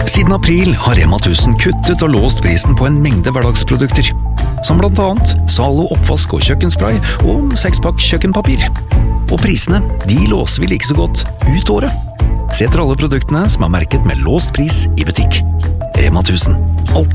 Siden april har Rema 1000 kuttet og låst prisen på en mengde hverdagsprodukter, som blant annet Zalo oppvask og kjøkkenspray og 6-pakk kjøkkenpapir. Og prisene, de låser vi like så godt ut året. Se etter alle produktene som er merket med låst pris i butikk. Rema 1000. Alltid